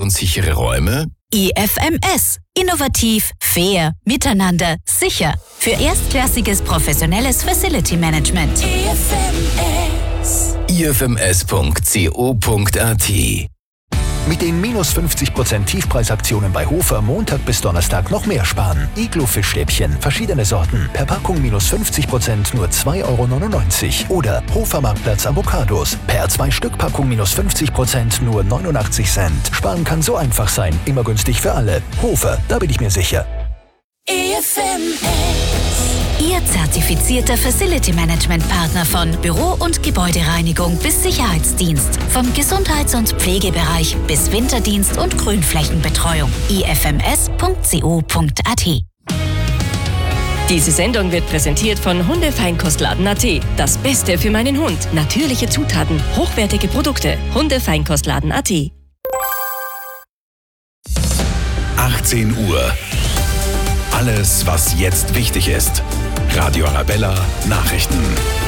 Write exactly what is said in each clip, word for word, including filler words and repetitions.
und sichere Räume? I F M S. Innovativ, fair, miteinander, sicher. Für erstklassiges professionelles Facility Management. I F M S. i f m s punkt co punkt a t. Mit den minus fünfzig Prozent Tiefpreisaktionen bei Hofer Montag bis Donnerstag noch mehr sparen. Iglo-Fischstäbchen, verschiedene Sorten, per Packung minus fünfzig Prozent nur zwei Euro neunundneunzig. Oder Hofer Marktplatz Avocados, per zwei Stück Packung minus fünfzig Prozent nur neunundachtzig Cent. Sparen kann so einfach sein, immer günstig für alle. Hofer, da bin ich mir sicher. I F M S. Ihr zertifizierter Facility Management Partner von Büro- und Gebäudereinigung bis Sicherheitsdienst. Vom Gesundheits- und Pflegebereich bis Winterdienst und Grünflächenbetreuung. i f m s punkt co punkt a t. Diese Sendung wird präsentiert von Hundefeinkostladen punkt a t. Das Beste für meinen Hund. Natürliche Zutaten, hochwertige Produkte. Hundefeinkostladen punkt a t. achtzehn Uhr. Alles, was jetzt wichtig ist. Radio Arabella Nachrichten.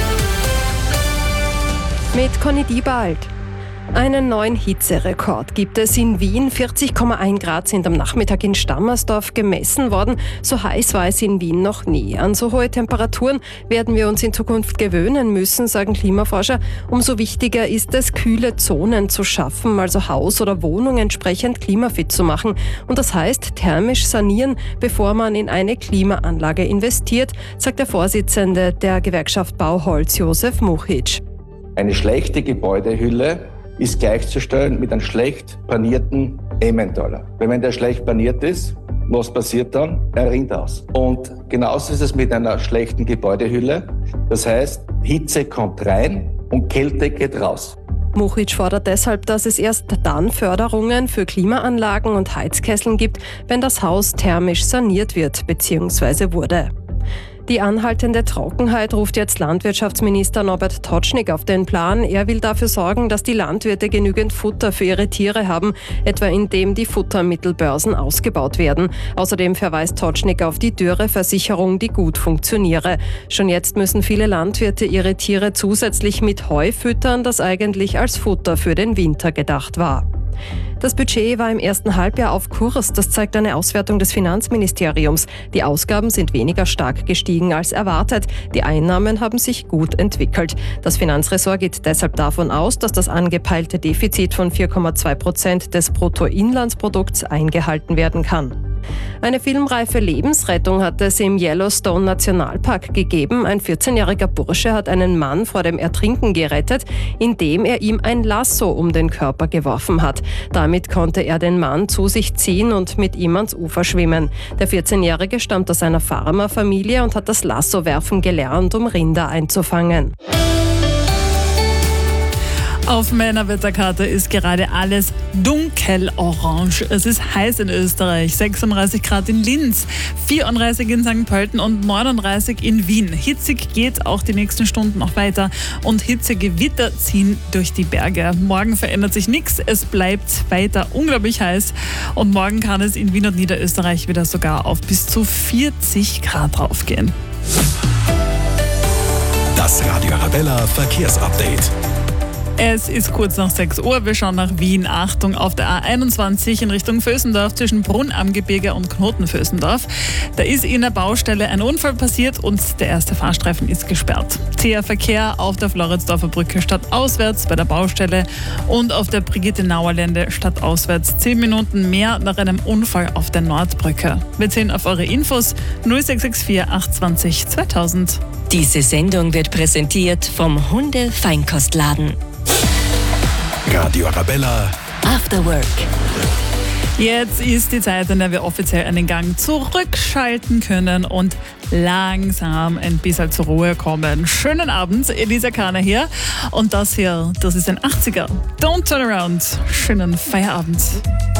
Mit Conny Diebald. Einen neuen Hitzerekord gibt es in Wien. vierzig Komma eins Grad sind am Nachmittag in Stammersdorf gemessen worden. So heiß war es in Wien noch nie. An so hohe Temperaturen werden wir uns in Zukunft gewöhnen müssen, sagen Klimaforscher. Umso wichtiger ist es, kühle Zonen zu schaffen, also Haus oder Wohnung entsprechend klimafit zu machen. Und das heißt thermisch sanieren, bevor man in eine Klimaanlage investiert, sagt der Vorsitzende der Gewerkschaft Bauholz, Josef Muchic. Eine schlechte Gebäudehülle ist gleichzustellen mit einem schlecht panierten Emmentaler. Wenn der schlecht paniert ist, was passiert dann? Er rinnt aus. Und genauso ist es mit einer schlechten Gebäudehülle. Das heißt, Hitze kommt rein und Kälte geht raus. Muchic fordert deshalb, dass es erst dann Förderungen für Klimaanlagen und Heizkesseln gibt, wenn das Haus thermisch saniert wird bzw. wurde. Die anhaltende Trockenheit ruft jetzt Landwirtschaftsminister Norbert Totschnig auf den Plan. Er will dafür sorgen, dass die Landwirte genügend Futter für ihre Tiere haben, etwa indem die Futtermittelbörsen ausgebaut werden. Außerdem verweist Totschnig auf die Dürreversicherung, die gut funktioniere. Schon jetzt müssen viele Landwirte ihre Tiere zusätzlich mit Heu füttern, das eigentlich als Futter für den Winter gedacht war. Das Budget war im ersten Halbjahr auf Kurs, das zeigt eine Auswertung des Finanzministeriums. Die Ausgaben sind weniger stark gestiegen als erwartet. Die Einnahmen haben sich gut entwickelt. Das Finanzressort geht deshalb davon aus, dass das angepeilte Defizit von vier Komma zwei Prozent des Bruttoinlandsprodukts eingehalten werden kann. Eine filmreife Lebensrettung hat es im Yellowstone Nationalpark gegeben. Ein vierzehnjähriger Bursche hat einen Mann vor dem Ertrinken gerettet, indem er ihm ein Lasso um den Körper geworfen hat. Damit konnte er den Mann zu sich ziehen und mit ihm ans Ufer schwimmen. Der vierzehnjährige stammt aus einer Farmerfamilie und hat das Lassowerfen gelernt, um Rinder einzufangen. Auf meiner Wetterkarte ist gerade alles dunkelorange. Es ist heiß in Österreich, sechsunddreißig Grad in Linz, vierunddreißig in Sankt Pölten und neununddreißig in Wien. Hitzig geht auch die nächsten Stunden noch weiter und Hitzegewitter ziehen durch die Berge. Morgen verändert sich nichts, es bleibt weiter unglaublich heiß und morgen kann es in Wien und Niederösterreich wieder sogar auf bis zu vierzig Grad raufgehen. Das Radio Arabella Verkehrsupdate. Es ist kurz nach sechs Uhr. Wir schauen nach Wien. Achtung auf der A einundzwanzig in Richtung Vösendorf zwischen Brunn am Gebirge und Knoten-Vösendorf. Da ist in der Baustelle ein Unfall passiert und der erste Fahrstreifen ist gesperrt. Zäher Verkehr auf der Floridsdorfer Brücke stadtauswärts bei der Baustelle und auf der Brigitte-Nauer-Lände stadtauswärts zehn Minuten mehr nach einem Unfall auf der Nordbrücke. Wir zählen auf eure Infos null sechs sechs vier acht zwei null zweitausend. Diese Sendung wird präsentiert vom Hunde-Feinkostladen. Radio Arabella After Work. Jetzt ist die Zeit, in der wir offiziell einen Gang zurückschalten können und langsam ein bisschen zur Ruhe kommen. Schönen Abend, Elisa Kahner hier. Und das hier, das ist ein achtziger. Don't Turn Around. Schönen Feierabend.